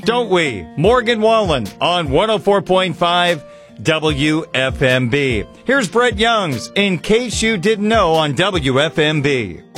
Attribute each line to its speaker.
Speaker 1: don't we? Morgan Wallen on 104.5 WFMB. Here's Brett Youngs, In Case You Didn't Know, on WFMB.